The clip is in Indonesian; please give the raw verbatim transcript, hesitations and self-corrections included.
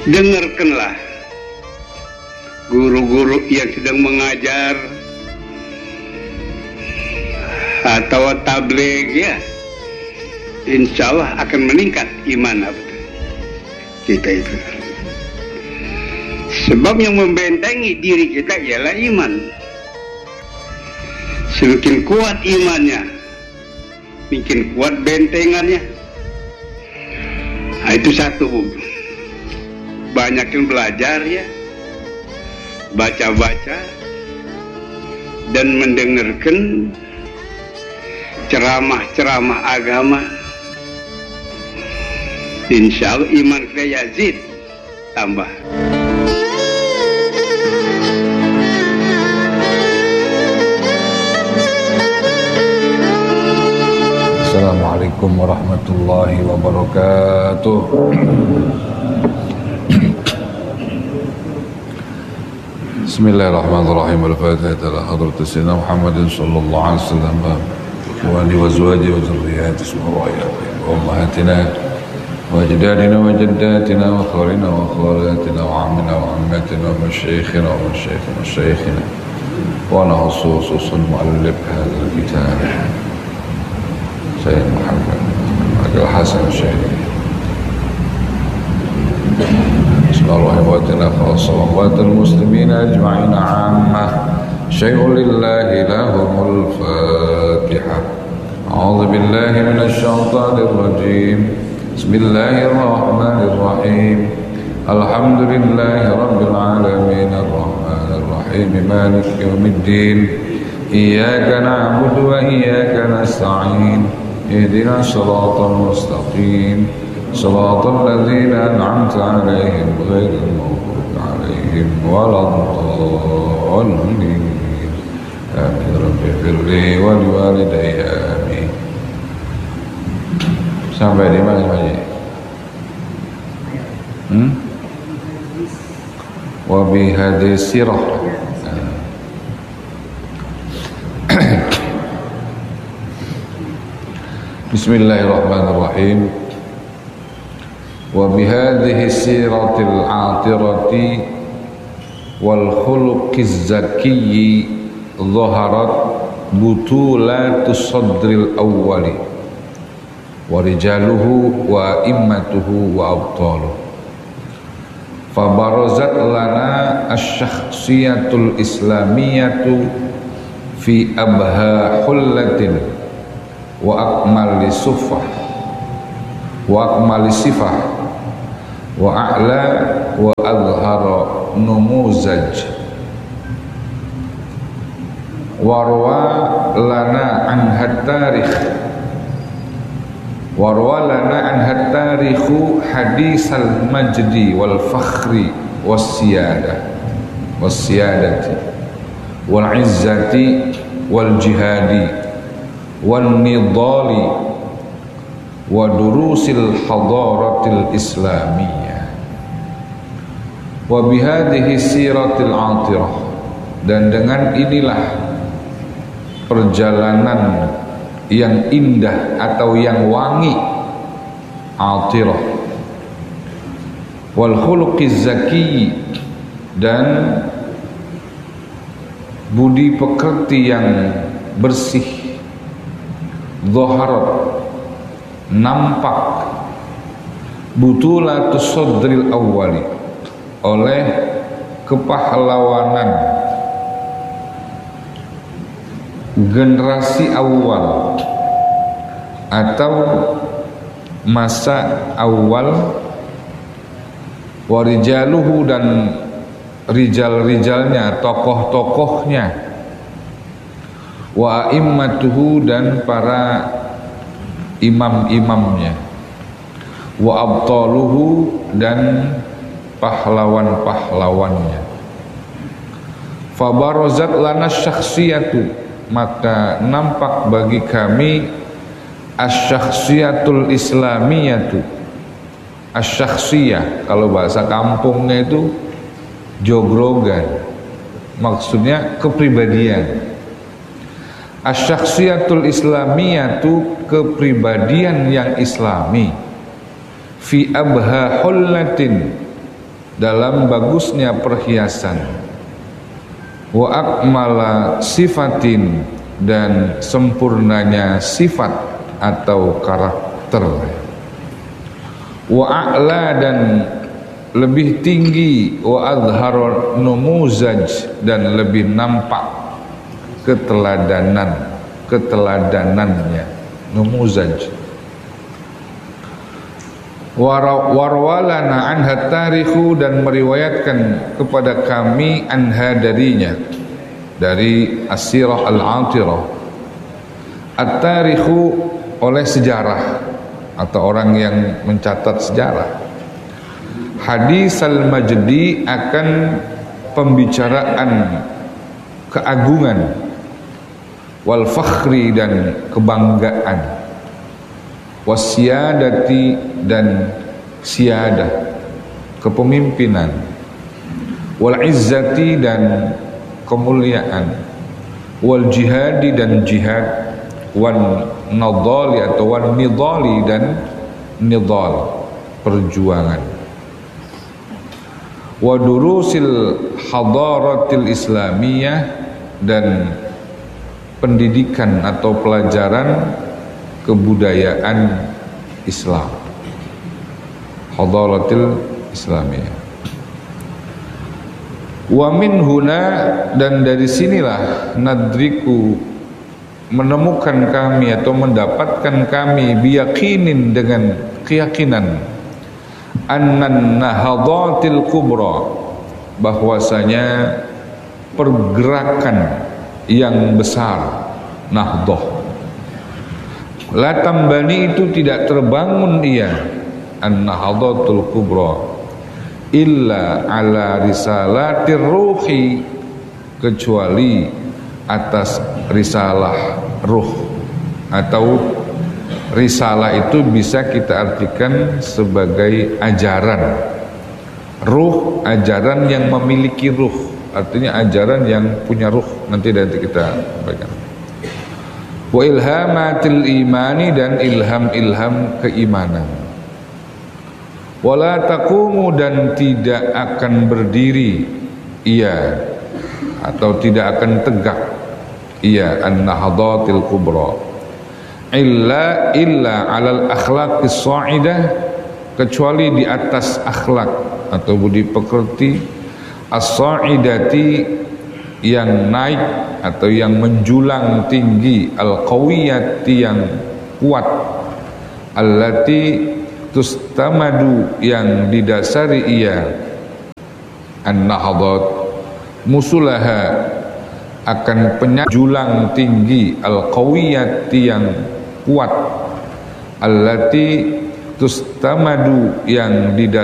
dengarkanlah guru-guru yang sedang mengajar atau tabligh, ya, insya Allah akan meningkat iman kita itu. Sebab yang membentengi diri kita ialah iman. Semakin kuat imannya, makin kuat bentengannya. Nah, itu satu. Banyakin belajar, ya, baca-baca dan mendengarkan ceramah-ceramah agama. Insya Allah iman kita yazid, tambah. Assalamualaikum warahmatullahi wabarakatuh. Bismillahirrahmanirrahim. Al-Fatihah ila hadratis sayyidina Muhammadin sallallahu alaihi wasallam wa alihi wa azwajihi wa dzurriyyatihi wa ummahatina wa ajdadina wa jaddatina wa khalina wa khalatina wa ammina wa ammatina wa masyayikhina wa masyayikhina wa masyayikhina wa nahussu khususan mu'allif hadzal kitab Sayyid Muhammad Abdul Hasan Syahid. Bismillahirrahmanirrahim. Wassalamu'alaikum muslimin ajma'in ammah. Syai'un lillahi lahumul fatihah. A'udzu billahi minasy syaithanir rajim. Bismillahirrahmanirrahim. Alhamdulillahi rabbil alamin arrahmanir rahim maliki yaumiddin. Iyyaka na'budu wa iyyaka nasta'in. Ihdinas siratal mustaqim. Shiratal ladzina an'amta 'alaihim ghairil maghdubi 'alaihim waladdallin. Amin. Rabbi firli wa liwalidayya amin. Sampai di mana Pak? Hmm? Wa bi hadhihi sirah. Bismillahirrahmanirrahim. Wa bihadhihi siratil atirati wal khuluqiz zakiyyi dhaharat butulatus sadril awwali wa rijaluhu wa immatuhu wa abtaluhu. Fabarazat lana asy-syakhsiyatul islamiyatu fi abha hullatin wa akmali sufah wa akmali sifah wa a'la wa azhara numuzaj warwa lana an hatarikh warwa lana an hatarikhu hadisal majdi wal fakhri was siyada was siyadati wal izzati wal jihadi wan nidali wa durusil hadaratil islamiyah wa bihadhihi siratil atirah, dan dengan inilah perjalanan yang indah atau yang wangi, atirah, wal khuluqiz zaki, dan budi pekerti yang bersih, dhaharat, nampak, butulatus sadril awwali, oleh kepahlawanan generasi awal atau masa awal, warijaluhu, dan rijal-rijalnya, tokoh-tokohnya, wa immatuhu, dan para imam-imamnya, wa abtaluhu, dan pahlawan-pahlawannya. Fabarazat lana syakhsiyatu, maka nampak bagi kami asy-syakhsiyatul islamiyatu. Asy-syakhsiyah kalau bahasa kampungnya itu jogrogan, maksudnya kepribadian. Asy-syakhsiyatul islamiyatu, kepribadian yang islami, fi abha hullatin, dalam bagusnya perhiasan, wa akmala sifatin, dan sempurnanya sifat atau karakter, wa a'la, dan lebih tinggi, wa azhar numuzaj, dan lebih nampak keteladanan keteladanannya, numuzaj. Warwalana anha tarikhu, dan meriwayatkan kepada kami anha darinya, dari as-sirah al-atirah. At-tarikhu oleh sejarah atau orang yang mencatat sejarah. Hadis al-majdi akan pembicaraan keagungan, wal fakhri, dan kebanggaan, wasyadati, dan siadah, kepemimpinan, wal izzati, dan kemuliaan, wal jihadi, dan jihad, wan nadali atau wan nidali, dan nidal, perjuangan, wa durusil hadaratil islamiyah, dan pendidikan atau pelajaran kebudayaan Islam, hadaratil islamiyah. Wa min huna, dan dari sinilah, nadriku, menemukan kami atau mendapatkan kami, biyakinin, dengan keyakinan, annan nahadatil kubra, bahwasanya pergerakan yang besar, nahdoh, la tambani, itu tidak terbangun ia, an-nahadatul kubra, illa ala risalatir ruhi, kecuali atas risalah ruh, atau risalah itu bisa kita artikan sebagai ajaran. Ruh, ajaran yang memiliki ruh, artinya ajaran yang punya ruh. Nanti nanti kita sampaikan. Wa ilhamatil imani, dan ilham-ilham keimanan. Wala taqumu, dan tidak akan berdiri ia, atau tidak akan tegak ia, an-nahadatil kubra, illa illa alal akhlaqis sa'idah, kecuali di atas akhlak atau budi pekerti, as-sa'idati, yang naik atau yang menjulang tinggi, al-qawiyati, yang kuat, allati tustamadu, yang didasari ia, an-nahadat, musulaha, akan penjulang tinggi, al-qawiyati, yang kuat, allati tustamadu, yang didasari